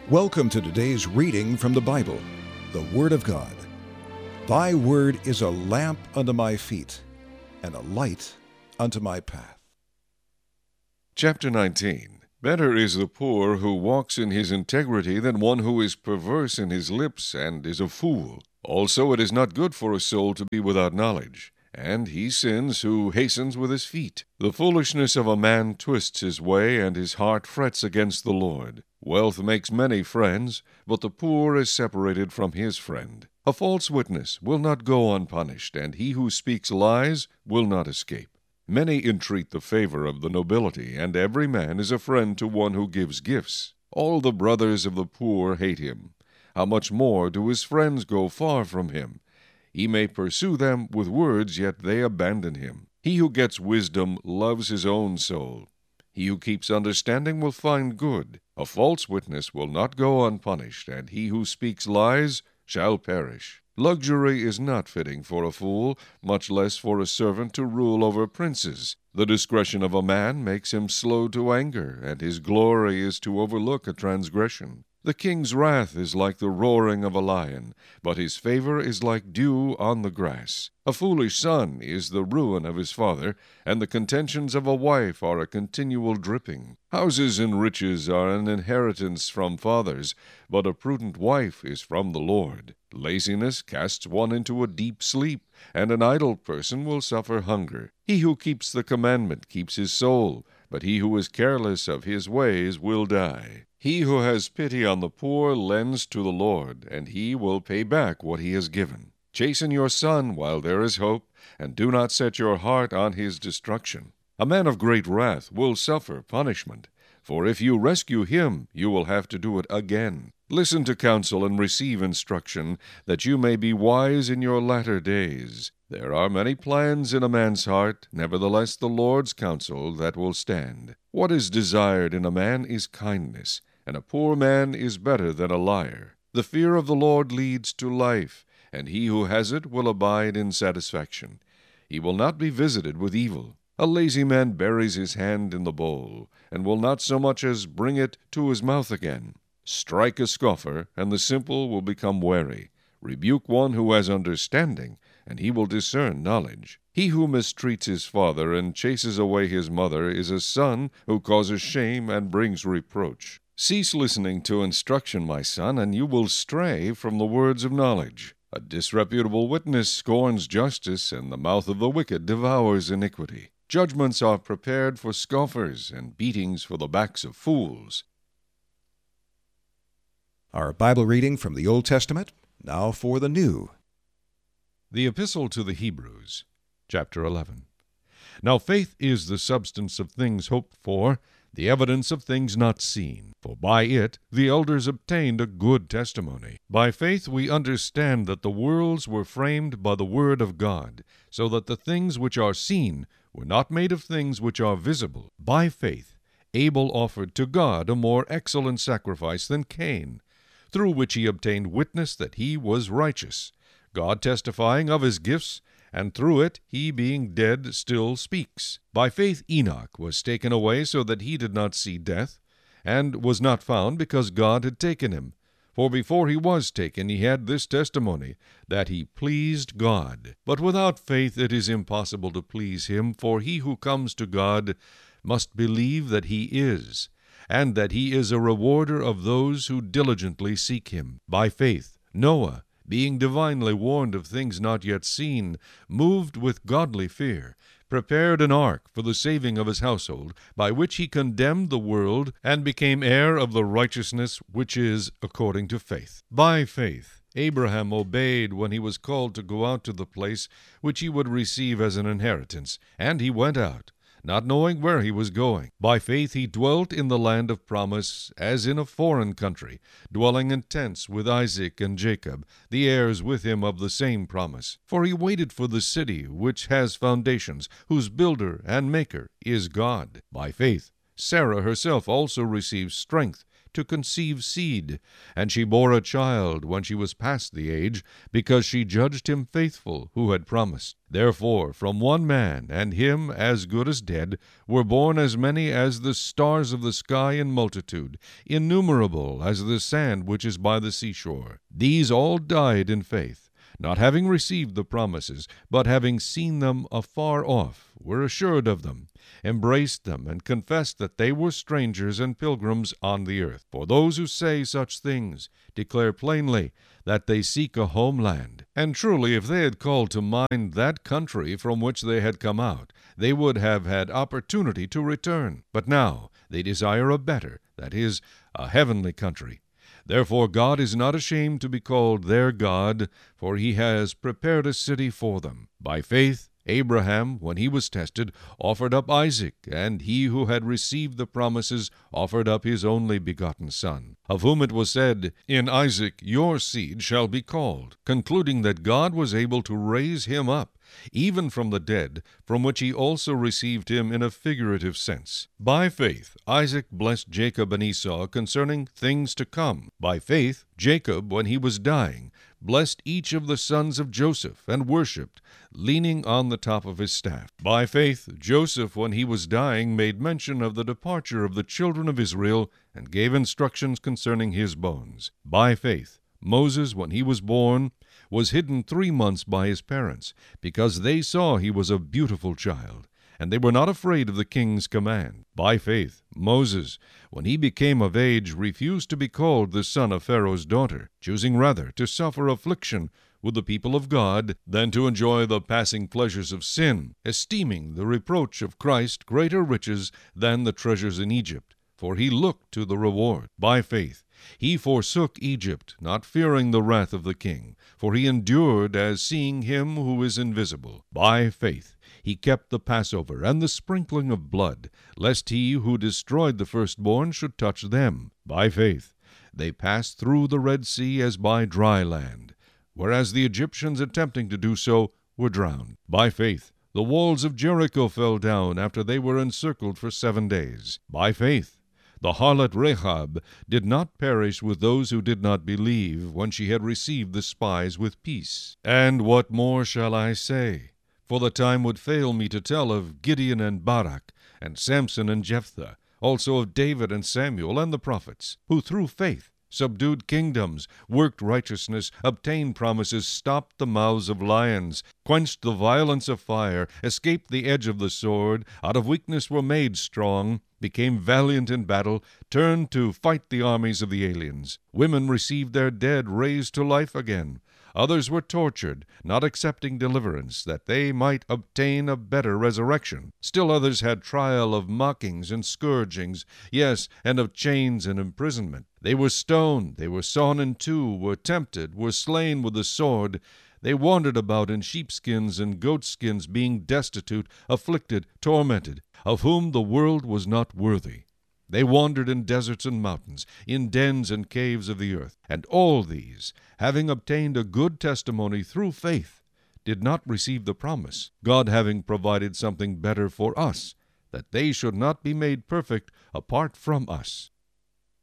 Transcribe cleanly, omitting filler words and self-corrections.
Welcome to today's reading from the Bible, the Word of God. Thy word is a lamp unto my feet, and a light unto my path. Chapter 19. Better is the poor who walks in his integrity than one who is perverse in his lips and is a fool. Also it is not good for a soul to be without knowledge, and he sins who hastens with his feet. The foolishness of a man twists his way, and his heart frets against the Lord. Wealth makes many friends, but the poor is separated from his friend. A false witness will not go unpunished, and he who speaks lies will not escape. Many entreat the favor of the nobility, and every man is a friend to one who gives gifts. All the brothers of the poor hate him. How much more do his friends go far from him? He may pursue them with words, yet they abandon him. He who gets wisdom loves his own soul. He who keeps understanding will find good. A false witness will not go unpunished, and he who speaks lies shall perish. Luxury is not fitting for a fool, much less for a servant to rule over princes. The discretion of a man makes him slow to anger, and his glory is to overlook a transgression. The king's wrath is like the roaring of a lion, but his favor is like dew on the grass. A foolish son is the ruin of his father, and the contentions of a wife are a continual dripping. Houses and riches are an inheritance from fathers, but a prudent wife is from the Lord. Laziness casts one into a deep sleep, and an idle person will suffer hunger. He who keeps the commandment keeps his soul, but he who is careless of his ways will die. He who has pity on the poor lends to the Lord, and he will pay back what he has given. Chasten your son while there is hope, and do not set your heart on his destruction. A man of great wrath will suffer punishment, for if you rescue him, you will have to do it again. Listen to counsel and receive instruction, that you may be wise in your latter days. There are many plans in a man's heart, nevertheless the Lord's counsel that will stand. What is desired in a man is kindness, and a poor man is better than a liar. The fear of the Lord leads to life, and he who has it will abide in satisfaction. He will not be visited with evil. A lazy man buries his hand in the bowl, and will not so much as bring it to his mouth again. Strike a scoffer, and the simple will become wary. Rebuke one who has understanding, and he will discern knowledge. He who mistreats his father and chases away his mother is a son who causes shame and brings reproach. Cease listening to instruction, my son, and you will stray from the words of knowledge. A disreputable witness scorns justice, and the mouth of the wicked devours iniquity. Judgments are prepared for scoffers, and beatings for the backs of fools. Our Bible reading from the Old Testament, now for the New. The Epistle to the Hebrews, chapter 11. Now faith is the substance of things hoped for, the evidence of things not seen. For by it the elders obtained a good testimony. By faith we understand that the worlds were framed by the word of God, so that the things which are seen were not made of things which are visible. By faith Abel offered to God a more excellent sacrifice than Cain, through which he obtained witness that he was righteous, God testifying of his gifts, and through it he, being dead, still speaks. By faith Enoch was taken away so that he did not see death, and was not found because God had taken him. For before he was taken he had this testimony, that he pleased God. But without faith it is impossible to please him, for he who comes to God must believe that he is, and that he is a rewarder of those who diligently seek him. By faith Noah, being divinely warned of things not yet seen, moved with godly fear, prepared an ark for the saving of his household, by which he condemned the world, and became heir of the righteousness which is according to faith. By faith Abraham obeyed when he was called to go out to the place which he would receive as an inheritance, and he went out, not knowing where he was going. By faith he dwelt in the land of promise, as in a foreign country, dwelling in tents with Isaac and Jacob, the heirs with him of the same promise. For he waited for the city which has foundations, whose builder and maker is God. By faith Sarah herself also received strength to conceive seed. And she bore a child when she was past the age, because she judged him faithful who had promised. Therefore from one man, and him as good as dead, were born as many as the stars of the sky in multitude, innumerable as the sand which is by the seashore. These all died in faith, not having received the promises, but having seen them afar off, were assured of them, embraced them, and confessed that they were strangers and pilgrims on the earth. For those who say such things declare plainly that they seek a homeland. And truly, if they had called to mind that country from which they had come out, they would have had opportunity to return. But now they desire a better, that is, a heavenly country. Therefore God is not ashamed to be called their God, for he has prepared a city for them. By faith Abraham, when he was tested, offered up Isaac, and he who had received the promises offered up his only begotten son, of whom it was said, In Isaac your seed shall be called, concluding that God was able to raise him up, even from the dead, from which he also received him in a figurative sense. By faith Isaac blessed Jacob and Esau concerning things to come. By faith Jacob, when he was dying, blessed each of the sons of Joseph, and worshipped, leaning on the top of his staff. By faith Joseph, when he was dying, made mention of the departure of the children of Israel, and gave instructions concerning his bones. By faith Moses, when he was born, was hidden 3 months by his parents, because they saw he was a beautiful child, and they were not afraid of the king's command. By faith Moses, when he became of age, refused to be called the son of Pharaoh's daughter, choosing rather to suffer affliction with the people of God than to enjoy the passing pleasures of sin, esteeming the reproach of Christ greater riches than the treasures in Egypt, for he looked to the reward. By faith he forsook Egypt, not fearing the wrath of the king, for he endured as seeing him who is invisible. By faith he kept the Passover and the sprinkling of blood, lest he who destroyed the firstborn should touch them. By faith they passed through the Red Sea as by dry land, whereas the Egyptians attempting to do so were drowned. By faith the walls of Jericho fell down after they were encircled for 7 days. By faith the harlot Rahab did not perish with those who did not believe, when she had received the spies with peace. And what more shall I say? For the time would fail me to tell of Gideon and Barak, and Samson and Jephthah, also of David and Samuel and the prophets, who through faith subdued kingdoms, worked righteousness, obtained promises, stopped the mouths of lions, quenched the violence of fire, escaped the edge of the sword, out of weakness were made strong, became valiant in battle, turned to fight the armies of the aliens. Women received their dead raised to life again. Others were tortured, not accepting deliverance, that they might obtain a better resurrection. Still others had trial of mockings and scourgings, yes, and of chains and imprisonment. They were stoned, they were sawn in two, were tempted, were slain with the sword. They wandered about in sheepskins and goatskins, being destitute, afflicted, tormented, of whom the world was not worthy. They wandered in deserts and mountains, in dens and caves of the earth. And all these, having obtained a good testimony through faith, did not receive the promise, God having provided something better for us, that they should not be made perfect apart from us.